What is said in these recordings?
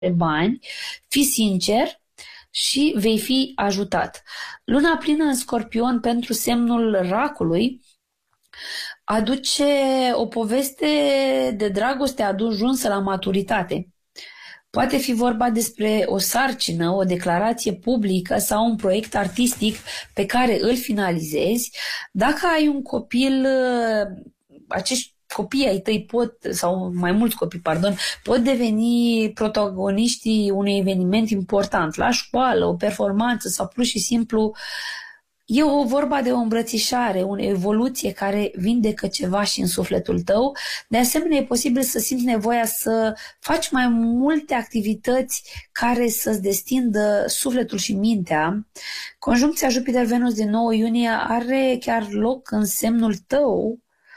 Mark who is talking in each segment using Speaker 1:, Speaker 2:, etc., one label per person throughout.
Speaker 1: bani, fii sincer și vei fi ajutat. Luna plină în Scorpion pentru semnul Racului aduce o poveste de dragoste ajunsă la maturitate. Poate fi vorba despre o sarcină, o declarație publică sau un proiect artistic pe care îl finalizezi. Dacă ai un copil, acești copii ai tăi pot, sau mai mulți copii, pardon, pot deveni protagoniștii unui eveniment important la școală, o performanță sau pur și simplu e vorba de o îmbrățișare, o evoluție care vindecă ceva și în sufletul tău. De asemenea, e posibil să simți nevoia să faci mai multe activități care să-ți destindă sufletul și mintea. Conjuncția Jupiter-Venus din 9 iunie are chiar loc în semnul tău,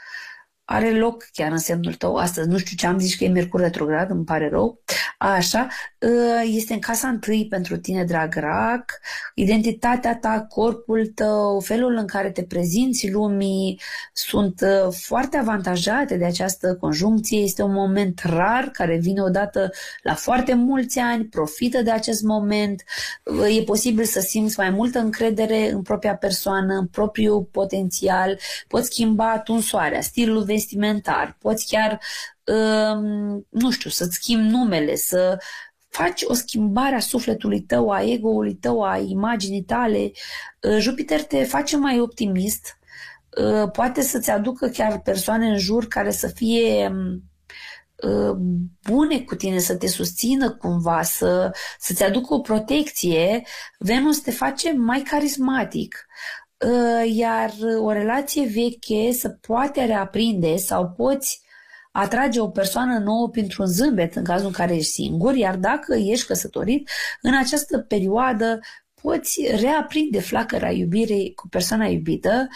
Speaker 1: astăzi, nu știu ce am zis, că e Mercur retrograd, îmi pare rău, așa, este în casa întâi pentru tine, drag rac, identitatea ta, corpul tău, felul în care te prezinți lumii sunt foarte avantajate de această conjuncție, este un moment rar care vine odată la foarte mulți ani, profită de acest moment, e posibil să simți mai multă încredere în propria persoană, în propriul potențial, poți schimba tunsoarea, stilul vestimentar, poți chiar, nu știu, să-ți schimbi numele, să faci o schimbare a sufletului tău, a ego-ului tău, a imaginii tale. Jupiter te face mai optimist, poate să-ți aducă chiar persoane în jur care să fie bune cu tine, să te susțină cumva, să-ți aducă o protecție. Venus te face mai carismatic, iar o relație veche se poate reaprinde sau poți atrage o persoană nouă printr-un zâmbet în cazul în care ești singur, iar dacă ești căsătorit, în această perioadă poți reaprinde flacăra iubirii cu persoana iubită.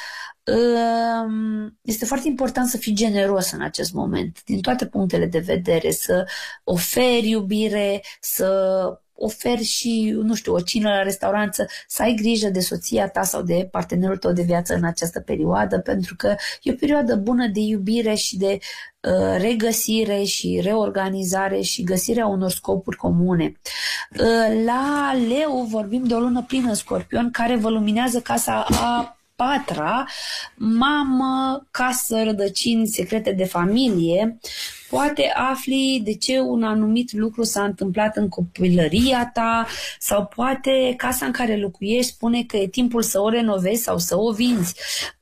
Speaker 1: Este foarte important să fii generos în acest moment, din toate punctele de vedere, să oferi iubire, să oferi și, nu știu, o cină la restaurant, să ai grijă de soția ta sau de partenerul tău de viață în această perioadă, pentru că e o perioadă bună de iubire și de regăsire și reorganizare și găsirea unor scopuri comune. La Leu vorbim de o lună plină în Scorpion care vă luminează casa a patra, mamă, casă, rădăcini, secrete de familie. Poate afli de ce un anumit lucru s-a întâmplat în copilăria ta sau poate casa în care locuiești spune că e timpul să o renovezi sau să o vinzi.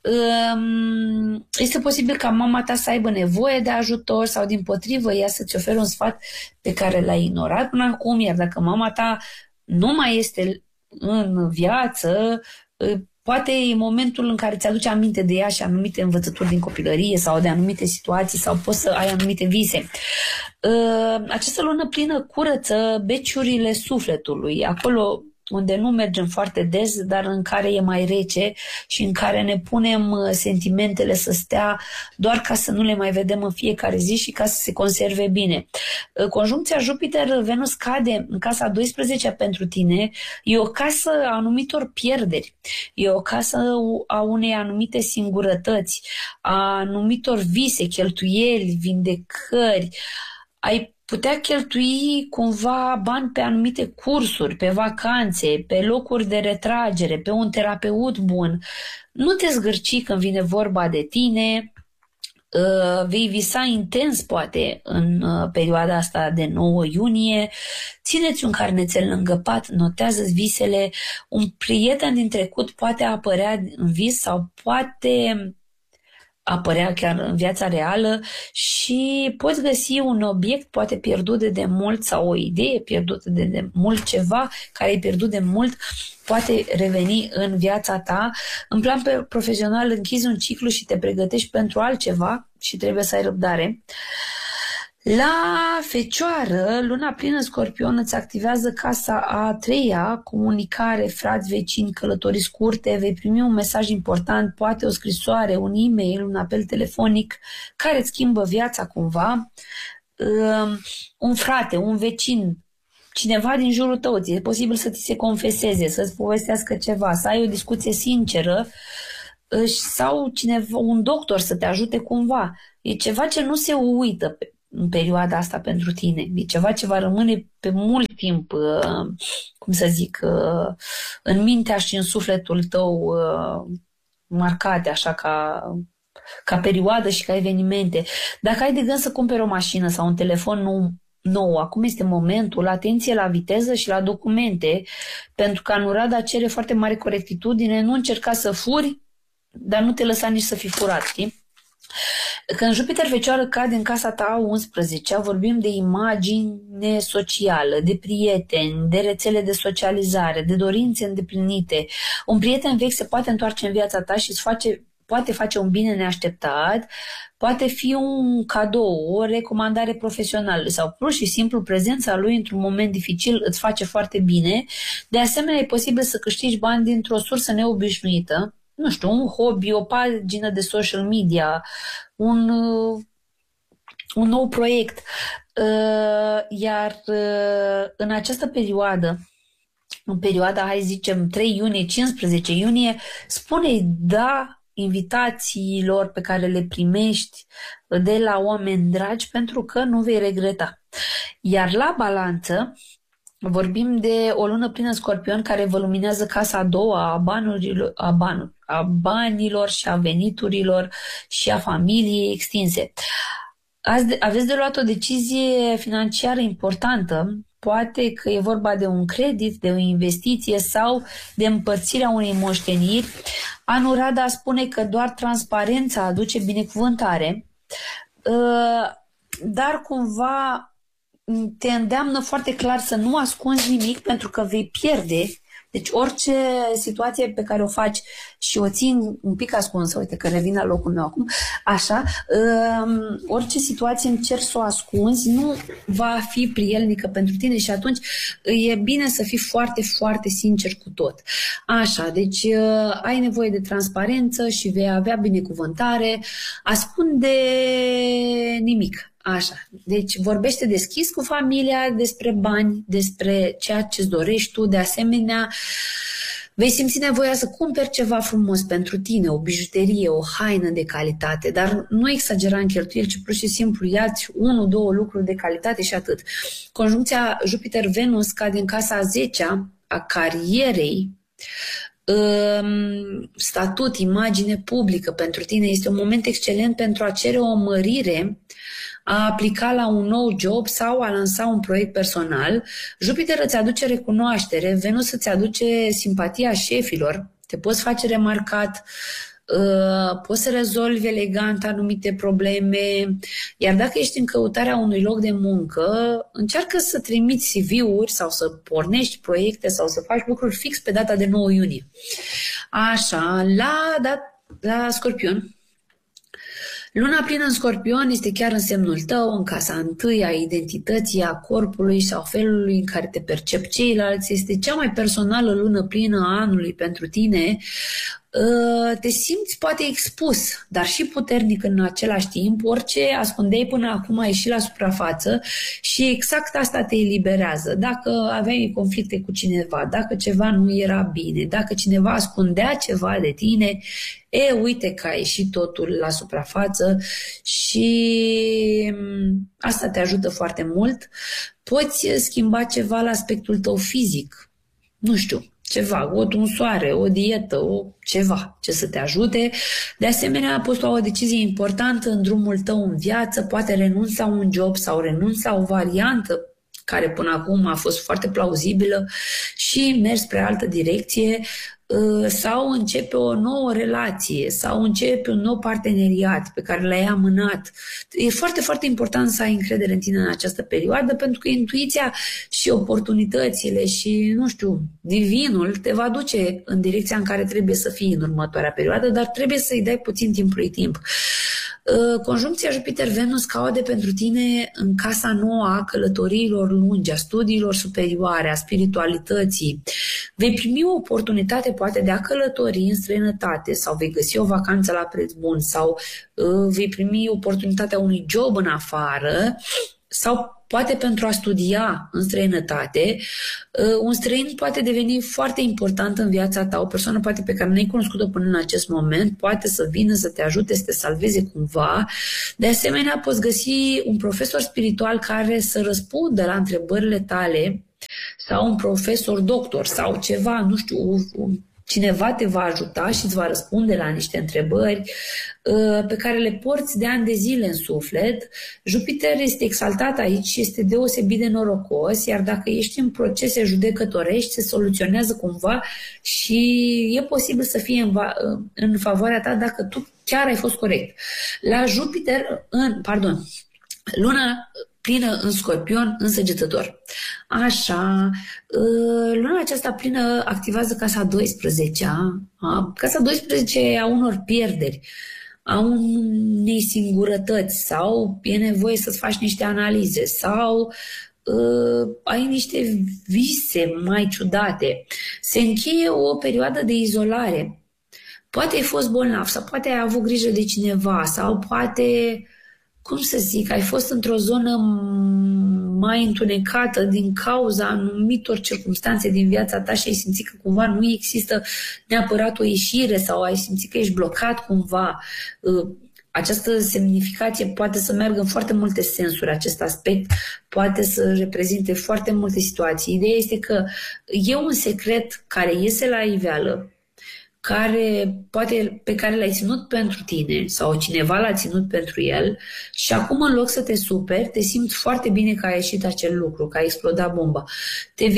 Speaker 1: Este posibil ca mama ta să aibă nevoie de ajutor sau dimpotrivă ea să-ți ofere un sfat pe care l-ai ignorat până acum, iar dacă mama ta nu mai este în viață, poate e momentul în care ți-aduce aminte de ea și anumite învățături din copilărie sau de anumite situații sau poți să ai anumite vise. Această lună plină curăță beciurile sufletului, acolo unde nu mergem foarte des, dar în care e mai rece și în care ne punem sentimentele să stea doar ca să nu le mai vedem în fiecare zi și ca să se conserve bine. Conjuncția Jupiter-Venus cade în casa 12 pentru tine, e o casă a anumitor pierderi, e o casă a unei anumite singurătăți, a anumitor vise, cheltuieli, vindecări. Ai putea cheltui cumva bani pe anumite cursuri, pe vacanțe, pe locuri de retragere, pe un terapeut bun. Nu te zgârci când vine vorba de tine, vei visa intens poate în perioada asta de 9 iunie, țineți un carnețel lângă pat, notează-ți visele, un prieten din trecut poate apărea în vis sau poate apărea chiar în viața reală și poți găsi un obiect poate pierdut de mult sau o idee pierdută de mult, ceva care ai pierdut de mult poate reveni în viața ta. În plan profesional închizi un ciclu și te pregătești pentru altceva și trebuie să ai răbdare. La Fecioară, luna plină în Scorpion îți activează casa a treia, comunicare, frați, vecini, călătorii scurte, vei primi un mesaj important, poate o scrisoare, un e-mail, un apel telefonic care îți schimbă viața cumva, un frate, un vecin, cineva din jurul tău, e posibil să ți se confeseze, să-ți povestească ceva, să ai o discuție sinceră sau cineva, un doctor să te ajute cumva. E ceva ce nu se uită. în perioada asta pentru tine. E ceva ce va rămâne pe mult timp, cum să zic, în mintea și în sufletul tău marcate așa ca perioadă și ca evenimente. Dacă ai de gând să cumperi o mașină sau un telefon nou, acum este momentul, atenție la viteză și la documente, pentru că Anuradha cere foarte mare corectitudine, nu încerca să furi, dar nu te lăsa nici să fii furat, știi? Când Jupiter Fecioară cade în casa ta 11, vorbim de imagine socială, de prieteni, de rețele de socializare, de dorințe îndeplinite. Un prieten vechi se poate întoarce în viața ta și poate face un bine neașteptat, poate fi un cadou, o recomandare profesională sau pur și simplu prezența lui într-un moment dificil îți face foarte bine. De asemenea, e posibil să câștigi bani dintr-o sursă neobișnuită, nu știu, un hobby, o pagină de social media, un nou proiect. Iar în această perioadă, în perioada, hai zicem, 3 iunie, 15 iunie, spune da invitațiilor pe care le primești de la oameni dragi, pentru că nu vei regreta. Iar la Balanță vorbim de o lună plină Scorpion care vă luminează casa a doua a banilor și a veniturilor și a familiei extinse. Aveți de luat o decizie financiară importantă, poate că e vorba de un credit, de o investiție sau de împărțirea unei moșteniri. Anuradha spune că doar transparența aduce binecuvântare, dar cumva te îndeamnă foarte clar să nu ascunzi nimic pentru că vei pierde. Deci orice situație pe care o faci și o țin un pic ascunsă, uite că revin la locul meu acum, așa, orice situație încerci să o ascunzi, nu va fi prielnică pentru tine și atunci e bine să fii foarte, foarte sincer cu tot. Așa, deci ai nevoie de transparență și vei avea binecuvântare, ascunde nimic. Așa, deci vorbește deschis cu familia despre bani, despre ceea ce-ți dorești tu, de asemenea vei simți nevoia să cumperi ceva frumos pentru tine, o bijuterie, o haină de calitate, dar nu exagera în cheltuieli, ci pur și simplu ia-ți 1-2 lucruri de calitate și atât. Conjuncția Jupiter-Venus cade în casa a 10-a a carierei, statut, imagine publică pentru tine. Este un moment excelent pentru a cere o mărire, a aplica la un nou job sau a lansa un proiect personal. Jupiter îți aduce recunoaștere, Venus îți aduce simpatia șefilor, te poți face remarcat, poți să rezolvi elegant anumite probleme, iar dacă ești în căutarea unui loc de muncă, încearcă să trimiți CV-uri sau să pornești proiecte sau să faci lucruri fix pe data de 9 iunie. Așa, la Scorpion. Luna plină în Scorpion este chiar în semnul tău, în casa întâi a identității, a corpului sau felului în care te percep ceilalți. Este cea mai personală lună plină a anului pentru tine. Te simți poate expus, dar și puternic în același timp. Orice ascundeai până acum a ieșit la suprafață și exact asta te eliberează. Dacă aveai conflicte cu cineva, dacă ceva nu era bine, dacă cineva ascundea ceva de tine, uite că a ieșit totul la suprafață și asta te ajută foarte mult. Poți schimba ceva la aspectul tău fizic, nu știu, ceva, o tunsoare, o dietă, ceva ce să te ajute. De asemenea, poți lua o decizie importantă în drumul tău în viață, poate renunți la un job sau renunți la o variantă care până acum a fost foarte plauzibilă și mergi spre altă direcție, sau începe o nouă relație sau începe un nou parteneriat pe care l-ai amânat. E foarte, foarte important să ai încredere în tine în această perioadă, pentru că intuiția și oportunitățile și, nu știu, divinul te va duce în direcția în care trebuie să fii în următoarea perioadă, dar trebuie să-i dai puțin timpului timp. Conjuncția Jupiter-Venus caude pentru tine în casa nouă a călătoriilor lungi, a studiilor superioare, a spiritualității. Vei primi o oportunitate poate de a călători în străinătate sau vei găsi o vacanță la preț bun sau vei primi oportunitatea unui job în afară sau poate pentru a studia în străinătate, un străin poate deveni foarte important în viața ta, o persoană poate pe care nu ai cunoscut-o până în acest moment, poate să vină să te ajute, să te salveze cumva. De asemenea, poți găsi un profesor spiritual care să răspundă la întrebările tale, sau un profesor doctor sau ceva, nu știu, cineva te va ajuta și îți va răspunde la niște întrebări pe care le porți de ani de zile în suflet. Jupiter este exaltat aici și este deosebit de norocos, iar dacă ești în procese judecătorești, se soluționează cumva și e posibil să fie în favoarea ta dacă tu chiar ai fost corect. La Jupiter, Luna plină în Scorpion, în Săgetător. Așa, luna aceasta plină activează casa 12-a. Casa 12 a unor pierderi, a unei singurătăți, sau e nevoie să-ți faci niște analize, sau ai niște vise mai ciudate. Se încheie o perioadă de izolare. Poate ai fost bolnav, sau poate ai avut grijă de cineva, sau poate, cum să zic, ai fost într-o zonă mai întunecată din cauza anumitor circunstanțe din viața ta și ai simțit că cumva nu există neapărat o ieșire, sau ai simțit că ești blocat cumva. Această semnificație poate să meargă în foarte multe sensuri, acest aspect poate să reprezinte foarte multe situații. Ideea este că e un secret care iese la iveală, pe care l-ai ținut pentru tine sau cineva l-a ținut pentru el și acum, în loc să te superi, te simți foarte bine că a ieșit acel lucru, că a explodat bomba. Te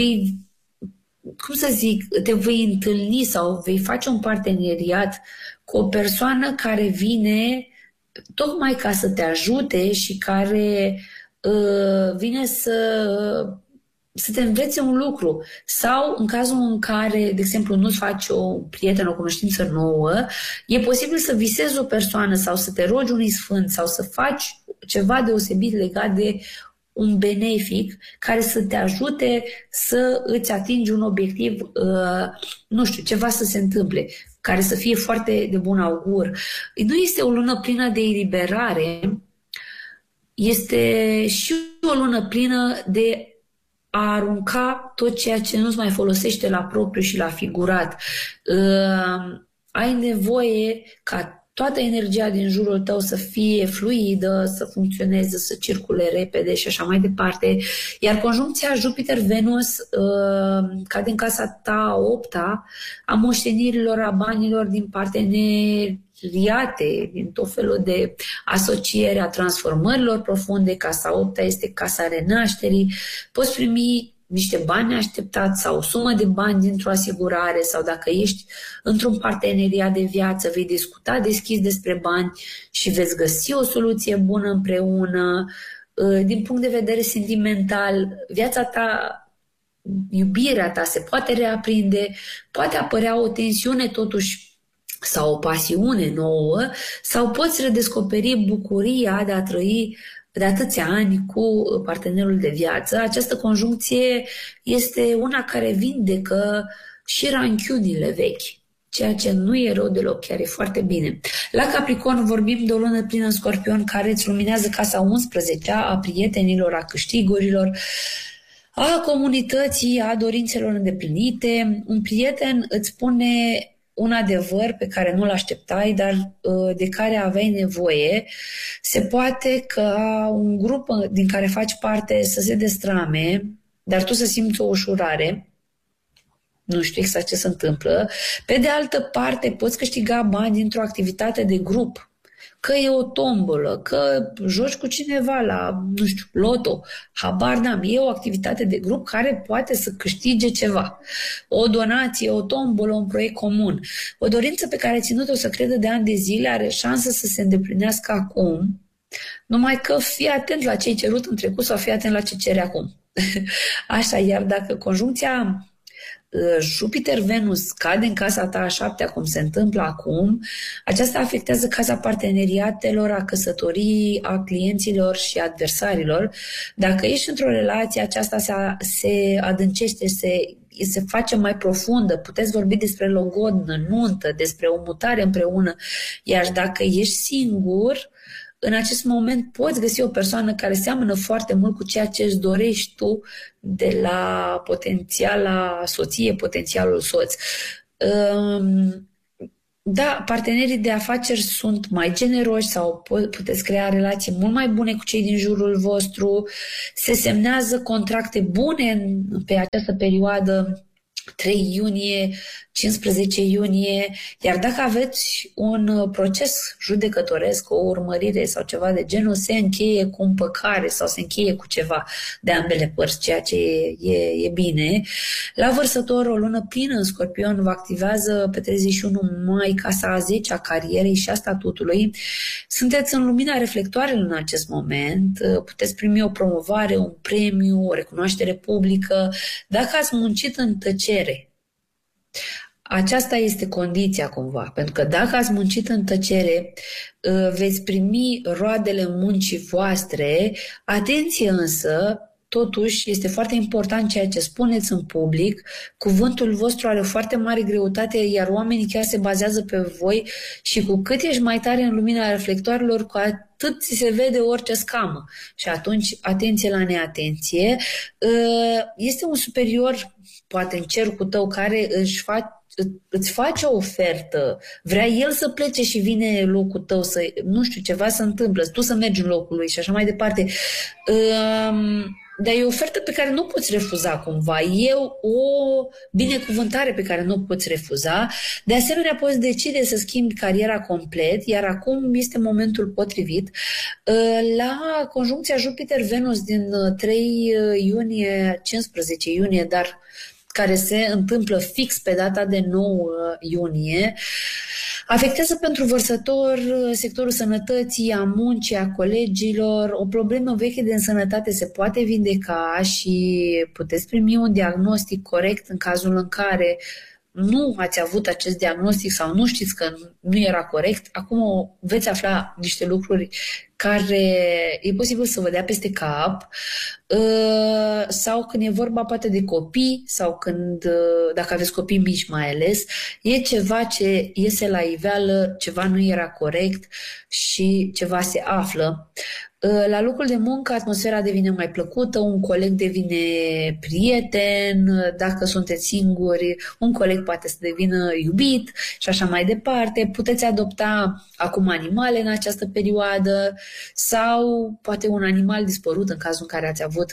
Speaker 1: vei întâlni sau vei face un parteneriat cu o persoană care vine tocmai ca să te ajute și care vine să te învețe un lucru. Sau în cazul în care, de exemplu, nu-ți faci o prietenă, o cunoștință nouă, e posibil să visezi o persoană sau să te rogi unui sfânt sau să faci ceva deosebit legat de un benefic care să te ajute să îți atingi un obiectiv, nu știu, ceva să se întâmple, care să fie foarte de bun augur. Nu este o lună plină de eliberare, este și o lună plină de a arunca tot ceea ce nu-ți mai folosește la propriu și la figurat. Ai nevoie ca toată energia din jurul tău să fie fluidă, să funcționeze, să circule repede și așa mai departe. Iar conjuncția Jupiter-Venus cade în casa ta 8-a, a moștenirilor, a banilor din parteneriate, din tot felul de asociere, a transformărilor profunde. Casa 8-a este casa renașterii. Poți primi niște bani neașteptați sau o sumă de bani dintr-o asigurare, sau dacă ești într-un parteneriat de viață, vei discuta deschis despre bani și veți găsi o soluție bună împreună. Din punct de vedere sentimental, viața ta, iubirea ta se poate reaprinde, poate apărea o tensiune totuși sau o pasiune nouă, sau poți redescoperi bucuria de a trăi de atâția ani cu partenerul de viață. Această conjuncție este una care vindecă și ranchiunile vechi, ceea ce nu e rău deloc, chiar e foarte bine. La Capricorn vorbim de o lună plină în Scorpion care îți luminează casa 11-a, a prietenilor, a câștigurilor, a comunității, a dorințelor îndeplinite. Un prieten îți spune un adevăr pe care nu-l așteptai, dar de care aveai nevoie. Se poate ca un grup din care faci parte să se destrame, dar tu să simți o ușurare. Nu știu exact ce se întâmplă. Pe de altă parte, poți câștiga bani dintr-o activitate de grup. Că e o tombolă, că joci cu cineva la, nu știu, loto, habar n-am, e o activitate de grup care poate să câștige ceva. O donație, o tombolă, un proiect comun. O dorință pe care ai ținut-o să credă de ani de zile are șansă să se îndeplinească acum, numai că fii atent la ce ai cerut în trecut sau fii atent la ce ceri acum. Așa, iar dacă conjuncția Jupiter-Venus cade în casa ta a 7-a, cum se întâmplă acum, aceasta afectează casa parteneriatelor, a căsătorii, a clienților și adversarilor. Dacă ești într-o relație, aceasta se adâncește, se face mai profundă. Puteți vorbi despre logodnă, nuntă, despre o mutare împreună. Iar dacă ești singur, în acest moment poți găsi o persoană care seamănă foarte mult cu ceea ce îți dorești tu de la potențiala soție, potențialul soț. Da, partenerii de afaceri sunt mai generoși sau puteți crea relații mult mai bune cu cei din jurul vostru. Se semnează contracte bune pe această perioadă, 3 iunie, 15 iunie, iar dacă aveți un proces judecătoresc, o urmărire sau ceva de genul, se încheie cu împăcare sau se încheie cu ceva de ambele părți, ceea ce e bine. La Vărsător, o lună plină în Scorpion vă activează pe 31 mai casa a 10 a carierei și a statutului. Sunteți în lumina reflectoarelor în acest moment, puteți primi o promovare, un premiu, o recunoaștere publică, dacă ați muncit în tăcere. Aceasta este condiția cumva, pentru că dacă ați muncit în tăcere, veți primi roadele muncii voastre. Atenție însă, totuși este foarte important ceea ce spuneți în public, cuvântul vostru are foarte mare greutate, iar oamenii chiar se bazează pe voi și cu cât ești mai tare în lumina reflectoarelor, cu atât ți se vede orice scamă. Și atunci, atenție la neatenție. Este un superior, poate în cercul tău, care îți face o ofertă, vrea el să plece și vine locul tău, nu știu, ceva se întâmplă, tu să mergi în locul lui și așa mai departe. Dar e o ofertă pe care nu poți refuza cumva. E o binecuvântare pe care nu poți refuza. De asemenea, poți decide să schimbi cariera complet, iar acum este momentul potrivit. La conjuncția Jupiter-Venus din 3 iunie, 15 iunie, dar care se întâmplă fix pe data de 9 iunie, afectează pentru Vărsător sectorul sănătății, a muncii, a colegilor. O problemă veche de însănătate se poate vindeca și puteți primi un diagnostic corect în cazul în care nu ați avut acest diagnostic sau nu știți că nu era corect. Acum veți afla niște lucruri care e posibil să vă dea peste cap, sau când e vorba poate de copii sau dacă aveți copii mici mai ales, e ceva ce iese la iveală, ceva nu era corect și ceva se află. La locul de muncă atmosfera devine mai plăcută, un coleg devine prieten, dacă sunteți singuri, un coleg poate să devină iubit și așa mai departe. Puteți adopta acum animale în această perioadă sau poate un animal dispărut în cazul în care ați avut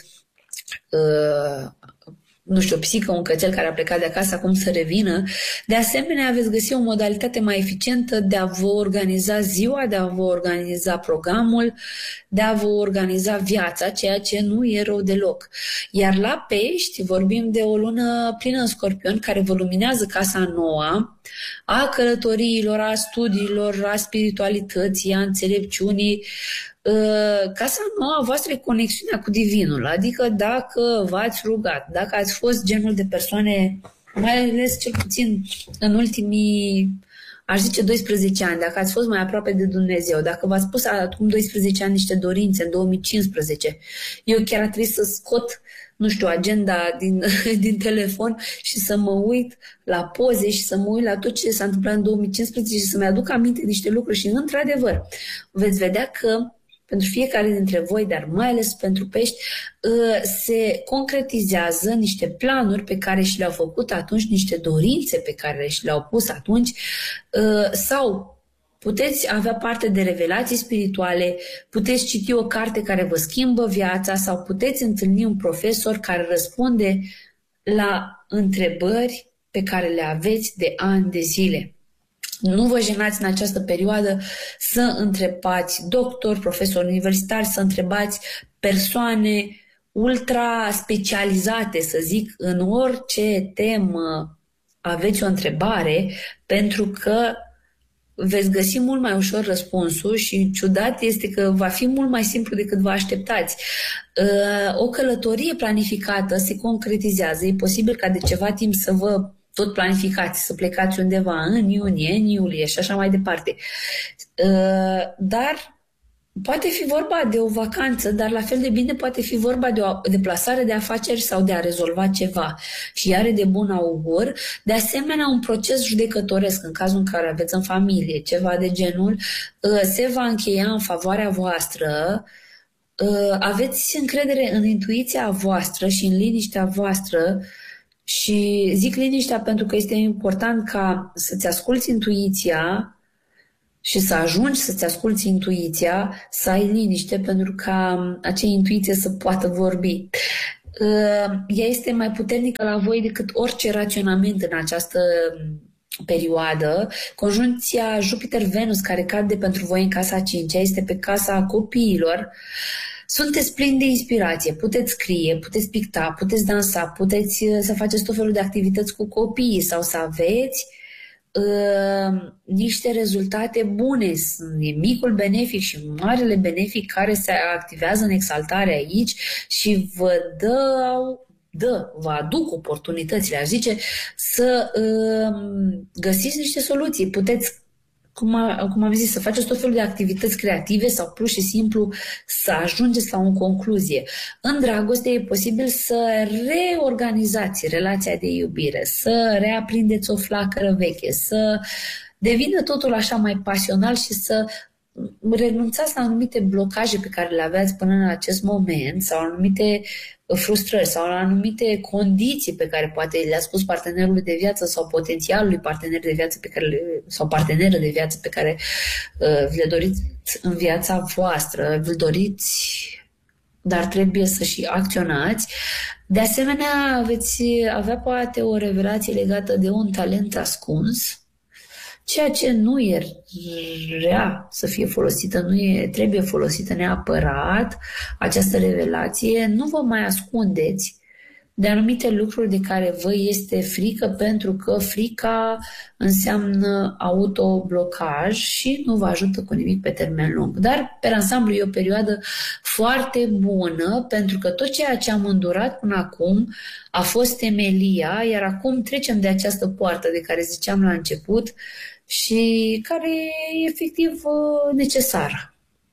Speaker 1: nu știu, o pisică, un cățel care a plecat de acasă, acum să revină. De asemenea, veți găsi o modalitate mai eficientă de a vă organiza ziua, de a vă organiza programul, de a vă organiza viața, ceea ce nu e rău deloc. Iar la Pești vorbim de o lună plină în Scorpion, care vă luminează casa nouă, a călătoriilor, a studiilor, a spiritualității, a înțelepciunii. Casa nouă voastră e conexiunea cu Divinul, adică dacă v-ați rugat, dacă ați fost genul de persoane, mai ales cel puțin în ultimii, aș zice 12 ani, dacă ați fost mai aproape de Dumnezeu, dacă v-ați pus acum 12 ani niște dorințe în 2015, eu chiar a trebuit să scot, nu știu, agenda din telefon și să mă uit la poze și să mă uit la tot ce s-a întâmplat în 2015 și să-mi aduc aminte niște lucruri și, într-adevăr, veți vedea că pentru fiecare dintre voi, dar mai ales pentru Pești, se concretizează niște planuri pe care și le-au făcut atunci, niște dorințe pe care și le-au pus atunci, sau puteți avea parte de revelații spirituale, puteți citi o carte care vă schimbă viața sau puteți întâlni un profesor care răspunde la întrebări pe care le aveți de ani de zile. Nu vă jenați în această perioadă să întrebați doctori, profesori universitari, să întrebați persoane ultra specializate, să zic, în orice temă aveți o întrebare, pentru că veți găsi mult mai ușor răspunsul și ciudat este că va fi mult mai simplu decât vă așteptați. O călătorie planificată se concretizează, e posibil ca de ceva timp să vă tot planificați, să plecați undeva în iunie, în iulie și așa mai departe. Dar Poate fi vorba de o vacanță, dar la fel de bine poate fi vorba de o deplasare de afaceri sau de a rezolva ceva. Și are de bun augur. De asemenea, un proces judecătoresc, în cazul în care aveți în familie ceva de genul, se va încheia în favoarea voastră. Aveți încredere în intuiția voastră și în liniștea voastră. Și zic liniștea pentru că este important ca să-ți asculți intuiția și să ajungi să-ți asculți intuiția, să ai liniște pentru ca acea intuiție să poată vorbi. Ea este mai puternică la voi decât orice raționament în această perioadă. Conjuncția Jupiter-Venus, care cade pentru voi în casa 5-a, este pe casa copiilor. Sunteți plini de inspirație, puteți scrie, puteți picta, puteți dansa, puteți să faceți tot felul de activități cu copiii sau să aveți niște rezultate bune. E micul benefic și marele benefic care se activează în exaltare aici și vă aduc oportunitățile, aș zice, să găsiți niște soluții. Puteți, cum am zis, să faceți tot felul de activități creative sau pur și simplu să ajungeți la o concluzie. În dragoste e posibil să reorganizați relația de iubire, să reaprindeți o flacără veche, să devină totul așa mai pasional și să renunțați la anumite blocaje pe care le aveați până în acest moment sau anumite frustrări sau la anumite condiții pe care poate le-a spus partenerului de viață sau potențialului partener de viață sau parteneră de viață pe care vi le doriți în viața voastră, vi-l doriți, dar trebuie să și acționați. De asemenea, veți avea poate o revelație legată de un talent ascuns, ceea ce nu e rea să fie folosită, trebuie folosită neapărat, această revelație. Nu vă mai ascundeți de anumite lucruri de care vă este frică, pentru că frica înseamnă autoblocaj și nu vă ajută cu nimic pe termen lung. Dar, pe ansamblu, e o perioadă foarte bună, pentru că tot ceea ce am îndurat până acum a fost temelia, iar acum trecem de această poartă de care ziceam la început și care e efectiv necesară.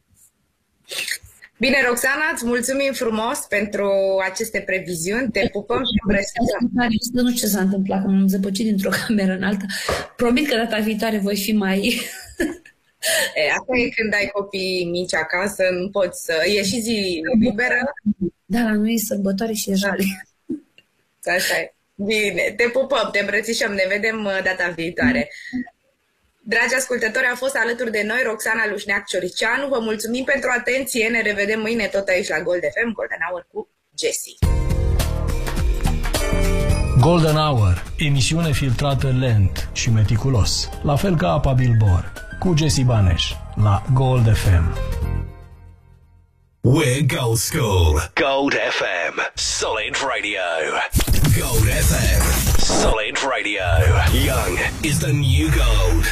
Speaker 2: Bine, Roxana, îți mulțumim frumos pentru aceste previziuni. Te pupăm și îmbrățișăm.
Speaker 1: Nu știu ce s-a întâmplat, că m-am zăpăcit dintr-o cameră în alta. Promit că data viitoare voi fi mai...
Speaker 2: Asta e când ai copii mici acasă, nu poți să ieși și zi liberă.
Speaker 1: Da, la noi e sărbătoare și e jale.
Speaker 2: Așa e. Bine, te pupăm, te îmbrățișăm, ne vedem data viitoare. Dragi ascultători, a fost alături de noi Roxana Lușneac-Cioricianu. Vă mulțumim pentru atenție, ne revedem mâine tot aici la Gold FM, Golden Hour cu Jessie.
Speaker 3: Golden Hour, emisiune filtrată lent și meticulos, la fel ca apa Bilbor, cu Jessie Baneș, la Gold FM.
Speaker 4: We're Gold School. Gold FM. Solid Radio. Gold FM. Solid Radio. Young is the new gold.